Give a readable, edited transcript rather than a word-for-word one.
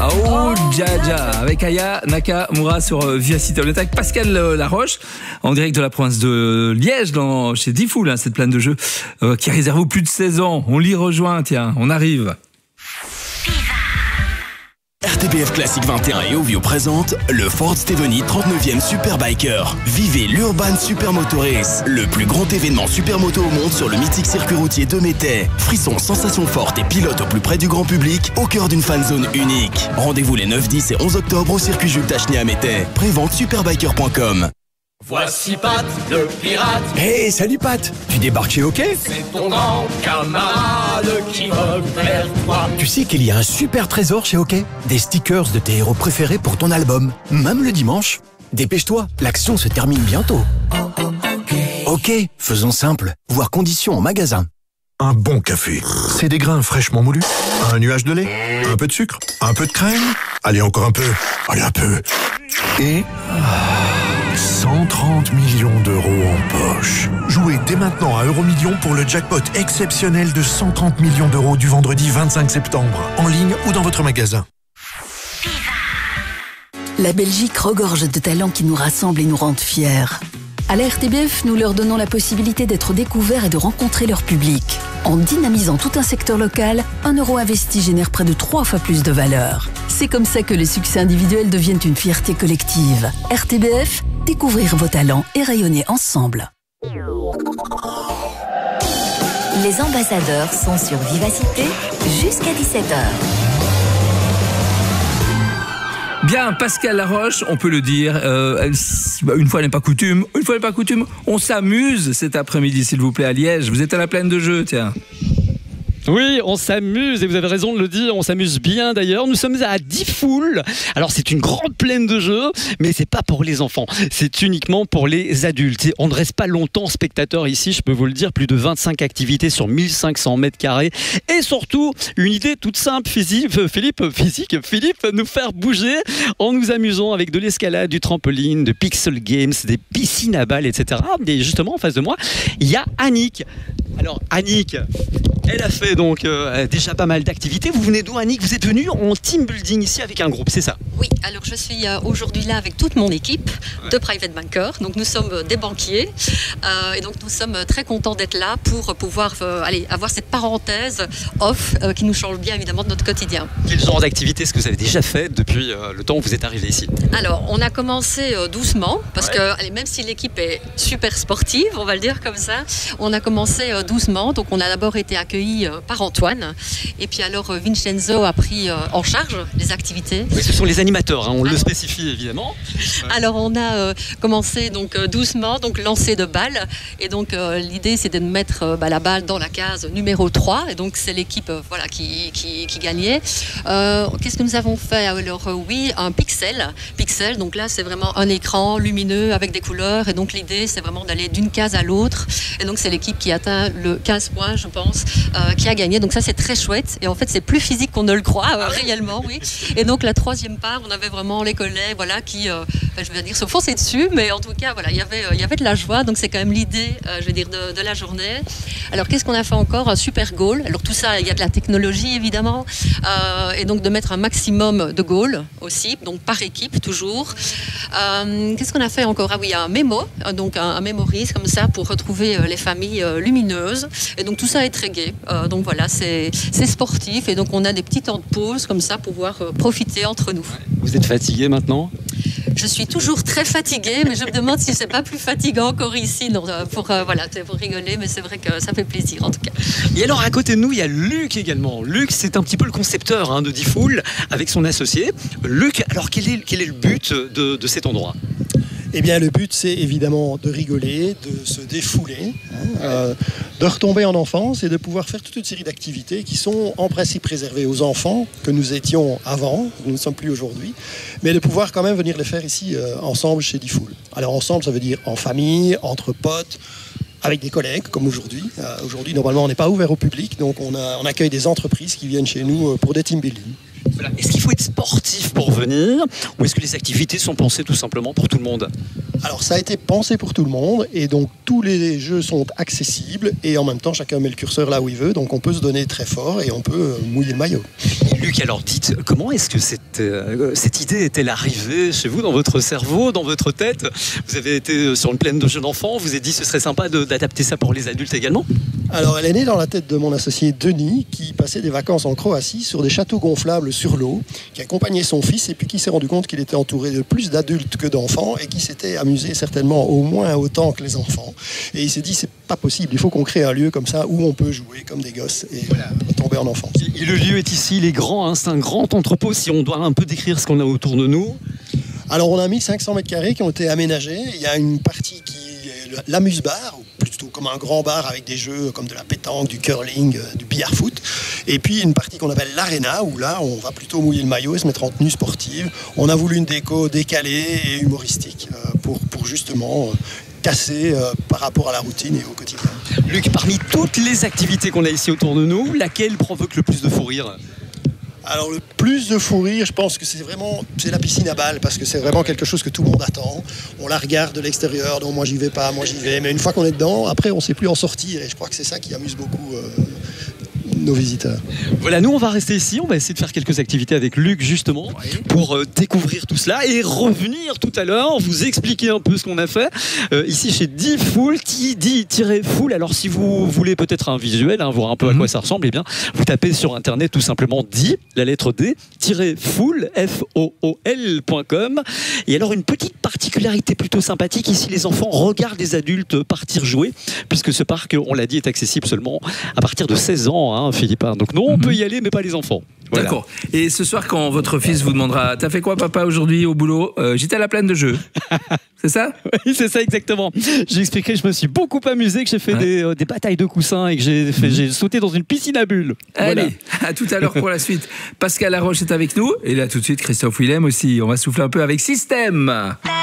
Oh Jaja avec Aya Nakamura sur Via Cité. On est avec Pascal Laroche en direct de la province de Liège chez Diffoul, cette plaine de jeux qui est réservée aux plus de 16 ans. On l'y rejoint, tiens, on arrive. RTBF Classique 21 et Ovio présente le Ford Steveni 39e Superbiker. Vivez l'Urban Supermoto Race, le plus grand événement supermoto au monde sur le mythique circuit routier de Métais. Frissons, sensations fortes et pilotes au plus près du grand public, au cœur d'une fanzone unique. Rendez-vous les 9, 10 et 11 octobre au circuit Jules Tacheny à Métais. Prévente superbiker.com. Voici Pat, le pirate. Hey, salut Pat. Tu débarques chez OK? C'est ton grand camarade qui veut vers toi. Tu sais qu'il y a un super trésor chez OK? Des stickers de tes héros préférés pour ton album, même le dimanche. Dépêche-toi, l'action se termine bientôt. OK, faisons simple. Voir conditions en magasin. Un bon café. C'est des grains fraîchement moulus. Un nuage de lait. Un peu de sucre. Un peu de crème. Allez, encore un peu. Allez, un peu. Et 130 millions d'euros en poche. Jouez dès maintenant à Euromillions pour le jackpot exceptionnel de 130 millions d'euros du vendredi 25 septembre. En ligne ou dans votre magasin. La Belgique regorge de talents qui nous rassemblent et nous rendent fiers. À la RTBF, nous leur donnons la possibilité d'être découverts et de rencontrer leur public. En dynamisant tout un secteur local, 1 euro investi génère près de 3 fois plus de valeur. C'est comme ça que les succès individuels deviennent une fierté collective. RTBF, découvrir vos talents et rayonner ensemble. Les ambassadeurs sont sur Vivacité jusqu'à 17h. Bien, Pascal Laroche, on peut le dire, une fois n'est pas coutume, on s'amuse cet après-midi, s'il vous plaît, à Liège. Vous êtes à la plaine de jeux, tiens. Oui, on s'amuse et vous avez raison de le dire, on s'amuse bien d'ailleurs. Nous sommes à Diffoul. Alors c'est une grande plaine de jeux, mais c'est pas pour les enfants, c'est uniquement pour les adultes. Et on ne reste pas longtemps spectateur ici, je peux vous le dire, plus de 25 activités sur 1500 mètres carrés. Et surtout, une idée toute simple, Philippe, nous faire bouger en nous amusant avec de l'escalade, du trampoline, de pixel games, des piscines à balles, etc. Et justement, en face de moi, il y a Annick. Alors Annick, elle a fait donc déjà pas mal d'activités. Vous venez d'où, Annick? Vous êtes venue en team building ici avec un groupe, c'est ça? Oui, alors je suis aujourd'hui là avec toute mon équipe de Private Banker. Donc nous sommes des banquiers et donc nous sommes très contents d'être là pour pouvoir avoir cette parenthèse off qui nous change bien évidemment de notre quotidien. Quel genre d'activité est-ce que vous avez déjà fait depuis le temps où vous êtes arrivé ici? Alors on a commencé doucement parce que même si l'équipe est super sportive, on va le dire comme ça, on a commencé doucement. Donc on a d'abord été accueillis par Antoine et puis alors Vincenzo a pris en charge les activités. Oui, ce sont les animateurs, on le spécifie évidemment. Alors on a commencé donc doucement, donc lancer de balles et donc l'idée c'est de mettre la balle dans la case numéro 3 et donc c'est l'équipe qui gagnait. Qu'est-ce que nous avons fait? Alors oui, un pixel, donc là c'est vraiment un écran lumineux avec des couleurs et donc l'idée c'est vraiment d'aller d'une case à l'autre et donc c'est l'équipe qui atteint le 15 points je pense qui a gagné, donc ça c'est très chouette et en fait c'est plus physique qu'on ne le croit réellement, oui. Et donc la troisième part on avait vraiment les collègues qui je vais dire se foncer dessus, mais en tout cas il y avait de la joie, donc c'est quand même l'idée de la journée. Alors qu'est-ce qu'on a fait encore? Un super goal. Alors tout ça, il y a de la technologie évidemment et donc de mettre un maximum de goals aussi, donc par équipe toujours. Qu'est-ce qu'on a fait encore? Il y a un mémo, donc un memories comme ça pour retrouver les familles lumineuses et donc tout ça est très gai. Donc voilà, c'est sportif et donc on a des petits temps de pause comme ça pour pouvoir profiter entre nous. Vous êtes fatigué maintenant? Je suis toujours très fatiguée, mais je me demande si c'est pas plus fatigant encore ici pour rigoler, mais c'est vrai que ça fait plaisir en tout cas. Et alors à côté de nous, il y a Luc également. Luc, c'est un petit peu le concepteur de Diffoul avec son associé. Luc, alors quel est le but de cet endroit? Eh bien, le but, c'est évidemment de rigoler, de se défouler, de retomber en enfance et de pouvoir faire toute une série d'activités qui sont en principe réservées aux enfants que nous étions avant, nous ne sommes plus aujourd'hui, mais de pouvoir quand même venir les faire ici ensemble chez Diffoul. Alors ensemble, ça veut dire en famille, entre potes, avec des collègues, comme aujourd'hui. Aujourd'hui, normalement, on n'est pas ouvert au public, donc on accueille des entreprises qui viennent chez nous pour des team building. Voilà. Est-ce qu'il faut être sportif pour venir ou est-ce que les activités sont pensées tout simplement pour tout le monde? Alors ça a été pensé pour tout le monde et donc tous les jeux sont accessibles et en même temps chacun met le curseur là où il veut, donc on peut se donner très fort et on peut mouiller le maillot. Et Luc, alors dites, comment est-ce que cette idée est-elle arrivée chez vous, dans votre cerveau, dans votre tête? Vous avez été sur une plaine de jeunes enfants, vous avez dit ce serait sympa d'adapter ça pour les adultes également? Alors elle est née dans la tête de mon associé Denis qui passait des vacances en Croatie sur des châteaux gonflables sur l'eau, qui accompagnait son fils et puis qui s'est rendu compte qu'il était entouré de plus d'adultes que d'enfants et qui s'était amusé certainement au moins autant que les enfants. Et il s'est dit c'est pas possible, il faut qu'on crée un lieu comme ça où on peut jouer comme des gosses et tomber en enfance. Et le lieu est ici, il est grand, hein, c'est un grand entrepôt. Si on doit un peu décrire ce qu'on a autour de nous. Alors on a 1500 mètres carrés qui ont été aménagés. Il y a une partie qui est l'amuse-bar, ou plutôt comme un grand bar avec des jeux comme de la pétanque, du curling, du billard-foot. Et puis une partie qu'on appelle l'aréna, où là on va plutôt mouiller le maillot et se mettre en tenue sportive. On a voulu une déco décalée et humoristique pour justement casser par rapport à la routine et au quotidien. Luc, parmi toutes les activités qu'on a ici autour de nous, laquelle provoque le plus de fou rire? Alors le plus de fou rire, je pense que c'est la piscine à balles, parce que c'est vraiment quelque chose que tout le monde attend. On la regarde de l'extérieur, donc moi j'y vais pas, moi j'y vais. Mais une fois qu'on est dedans, après on ne sait plus en sortir. Et je crois que c'est ça qui amuse beaucoup nos visiteurs. Voilà, nous on va rester ici, on va essayer de faire quelques activités avec Luc justement pour découvrir tout cela et revenir tout à l'heure, vous expliquer un peu ce qu'on a fait ici chez D-Fool, D-Fool. Alors si vous voulez peut-être un visuel, voir un peu à quoi ça ressemble, eh bien vous tapez sur internet tout simplement la lettre D-Fool, Fool.com. Et alors une petite particularité plutôt sympathique, ici les enfants regardent les adultes partir jouer, puisque ce parc, on l'a dit, est accessible seulement à partir de 16 ans, Philippe. Donc non, on peut y aller, mais pas les enfants. Voilà. D'accord. Et ce soir, quand votre fils vous demandera « T'as fait quoi, papa, aujourd'hui au boulot ?» J'étais à la plaine de jeux. C'est ça? Oui, c'est ça exactement. J'ai expliqué que je me suis beaucoup amusé, que j'ai fait des batailles de coussins et que j'ai sauté dans une piscine à bulles. Allez, voilà. À tout à l'heure pour la suite. Pascal Laroche est avec nous. Et là, tout de suite, Christophe Willem aussi. On va souffler un peu avec Système.